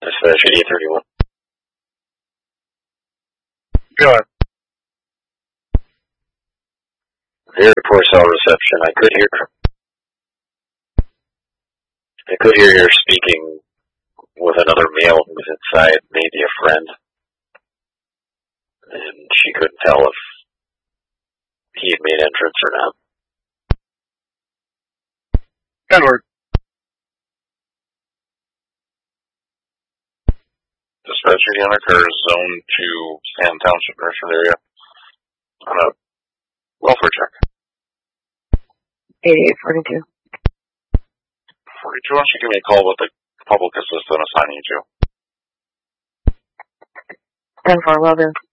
Dispatch 8831. Go ahead. Very poor cell reception. I could hear her speaking with another male who was inside, maybe a friend. And she couldn't tell if he had made entrance or not. Edward. Dispatch 80 cars Zone 2, Sand Township, Merchant area. On a welfare check. 8842. 42, why don't you give me a call with the public assistant assigning you to? 10-4, will do.